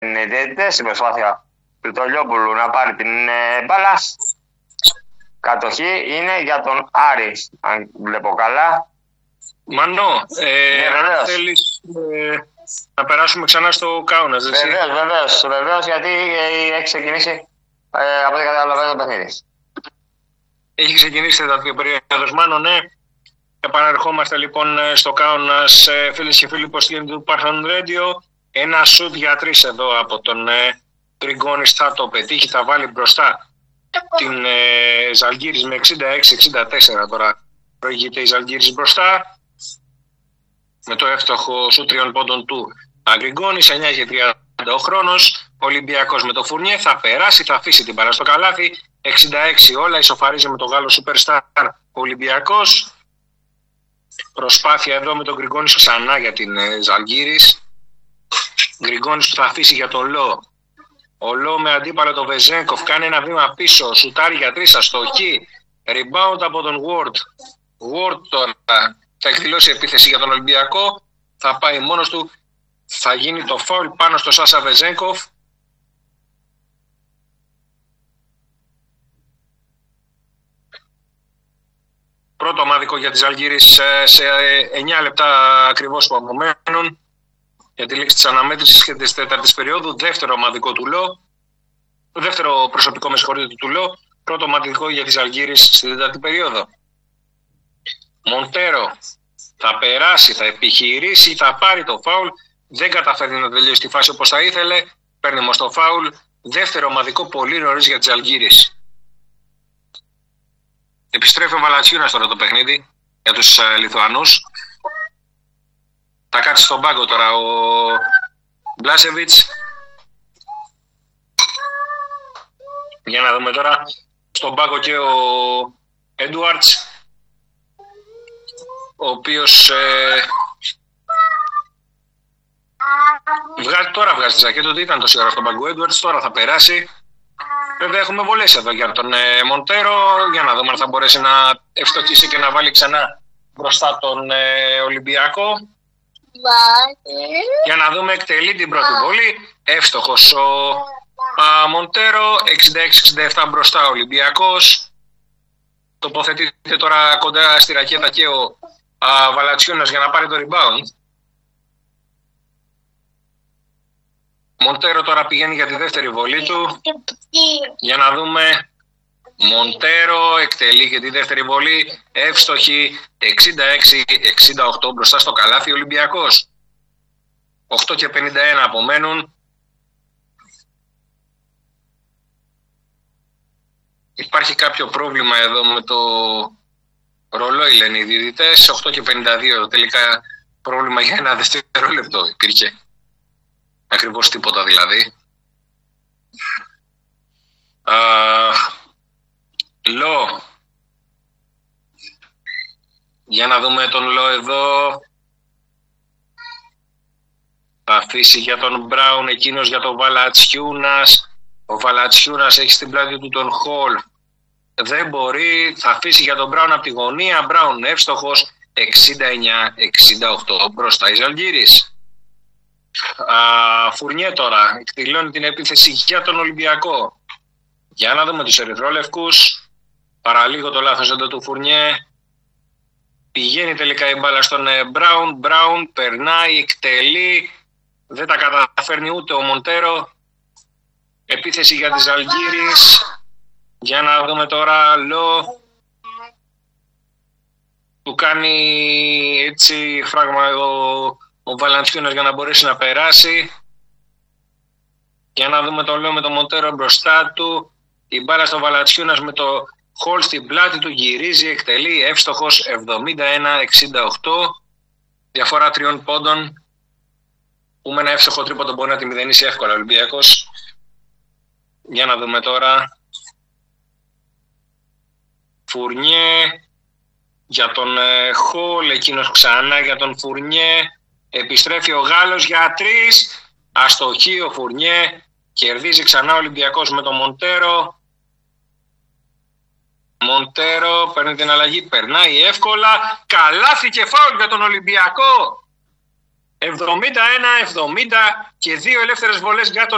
λένε οι διαιτητές, η προσπάθεια του Τολιόπουλου να πάρει την μπάλα. Κατοχή είναι για τον Άρη, αν βλέπω καλά. Μανώ, αν θέλεις να περάσουμε ξανά στο Κάουνας, έτσι. Βεβαίως, γιατί έχει ξεκινήσει από ό,τι καταλαβαίνω το παιχνίδι. Έχει ξεκινήσει τα δύο περίοδος, Μάνο, ναι. Επαναρχόμαστε λοιπόν στο Κάουνας, φίλες και φίλοι, υποστήρικτες του Parthenon Radio. Ένα σουτ για 3 εδώ από τον Γκριγκόνης θα το πετύχει, θα βάλει μπροστά την Ζαλγκίρις με 66-64 τώρα. Προηγείται η Ζαλγκίρις μπροστά με το εύστοχο σουτ 3 πόντων του Γκριγκόνης. 9-30 ο χρόνος. Ολυμπιακός με το Φουρνιέ θα περάσει, θα αφήσει την μπάλα στο καλάθι. 66 όλα, ισοφαρίζει με το Γάλλο Superstar Ολυμπιακός. Προσπάθεια εδώ με τον Γκριγκόνης ξανά για την Ζαλγκίρις. Γκριγκόνης που θα αφήσει για τον Λό. Ο Λό με αντίπαλο τον Βεζένκοφ κάνει ένα βήμα πίσω, σουτάρει για 3 αστοχή. Rebound από τον Ward. Ward τώρα θα εκδηλώσει επίθεση για τον Ολυμπιακό. Θα πάει μόνος του. Θα γίνει το φάουλ πάνω στο Σάσα Βεζένκοφ. Πρώτο ομαδικό για τις Ζαλγκίρις σε 9 λεπτά ακριβώς που απομένουν για τη λήξη της αναμέτρησης και της τέταρτης περίοδου. Δεύτερο ομαδικό του Λό. Δεύτερο προσωπικό με συγχωρείτε του Λό. Πρώτο ομαδικό για τις Ζαλγκίρις στη τέταρτη περίοδο. Μοντέρο θα περάσει, θα επιχειρήσει, θα πάρει το φάουλ. Δεν καταφέρνει να τελειώσει τη φάση όπως θα ήθελε. Παίρνει όμως το φάουλ. Δεύτερο ομαδικό πολύ νωρίς για τις Ζαλγκίρις. Επιστρέφει ο Βαλατσιούνας τώρα το παιχνίδι για τους Λιθουανούς. Θα κάτσει στον πάγκο τώρα ο Μπλάσεβιτς. Για να δούμε τώρα στον πάγκο και ο Έντουαρτς, ο οποίος τώρα βγάζει τη ζακέτα ότι ήταν τόση ώρα στον πάγκο. Ο Έντουαρτς τώρα θα περάσει. Βέβαια έχουμε βολές εδώ για τον Μοντέρο. Για να δούμε αν θα μπορέσει να ευστοχίσει και να βάλει ξανά μπροστά τον Ολυμπιακό. Για να δούμε, εκτελεί την πρώτη βολή. Εύστοχος ο Μοντέρο. 66-67 μπροστά ο Ολυμπιακός. Τοποθετείται τώρα κοντά στη ρακέτα και ο Βαλατσιούνας για να πάρει το rebound. Μοντέρο τώρα πηγαίνει για τη δεύτερη βολή του. Για να δούμε. Μοντέρο εκτελεί και τη δεύτερη βολή. Εύστοχη. 66-68 μπροστά στο καλάθι Ολυμπιακός. 8-51 απομένουν. Υπάρχει κάποιο πρόβλημα εδώ με το ρολόι, λένε οι διαιτητές. 8-52 τελικά πρόβλημα για ένα δευτερόλεπτο υπήρχε. Ακριβώς τίποτα δηλαδή. Λό. Για να δούμε τον Λό εδώ. Θα αφήσει για τον Μπράουν, εκείνος για τον Βαλατσιούνας. Ο Βαλατσιούνας έχει στην πλάτη του τον Χολ. Δεν μπορεί. Θα αφήσει για τον Μπράουν από τη γωνία. Μπράουν εύστοχος. 69-68 μπροστά η Ζαλγκίρις. Φουρνιέ τώρα εκδηλώνει την επίθεση για τον Ολυμπιακό. Για να δούμε τους ερυθρόλευκους. Παραλίγο το λάθος εδώ του Φουρνιέ. Πηγαίνει τελικά η μπάλα στον Μπράουν. Μπράουν περνάει, εκτελεί. Δεν τα καταφέρνει ούτε ο Μοντέρο. Επίθεση για τις Ζαλγκίρις. Για να δούμε τώρα. Λό. Του κάνει έτσι φράγμα ο Βαλαντσιούνας για να μπορέσει να περάσει. Για να δούμε τον Λό με τον Μοντέρο μπροστά του. Η μπάλα στο Βαλατσιούνας με το Χολ στην πλάτη του, γυρίζει, εκτελεί, εύστοχος 71-68. Διαφορά 3 πόντων. Που με ένα εύστοχο τρίποντο μπορεί να τη μηδενίσει εύκολα ο Ολυμπιακός. Για να δούμε τώρα. Φουρνιέ για τον Χολ, εκείνος ξανά για τον Φουρνιέ. Επιστρέφει ο Γάλλος για 3. Αστοχή ο Φουρνιέ. Κερδίζει ξανά ο Ολυμπιακός με τον Μοντέρο. Μοντέρο παίρνει την αλλαγή, περνάει εύκολα. Καλάθι και φάουλ για τον Ολυμπιακό. 71-70 και 2 ελεύθερες βολές για τον